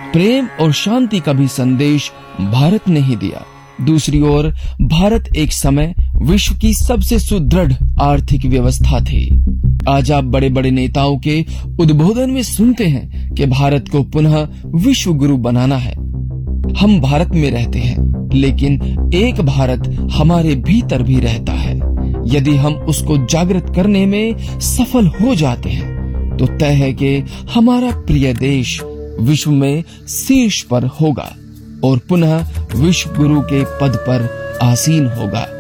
प्रेम और शांति का भी संदेश भारत ने ही दिया। दूसरी ओर भारत एक समय विश्व की सबसे सुदृढ़ आर्थिक व्यवस्था थी। आज आप बड़े बड़े नेताओं के उद्बोधन में सुनते हैं कि भारत को पुनः विश्व गुरु बनाना है। हम भारत में रहते हैं, लेकिन एक भारत हमारे भीतर भी रहता है। यदि हम उसको जागृत करने में सफल हो जाते हैं तो तय है कि हमारा प्रिय देश विश्व में शीर्ष पर होगा और पुनः विश्व गुरु के पद पर आसीन होगा।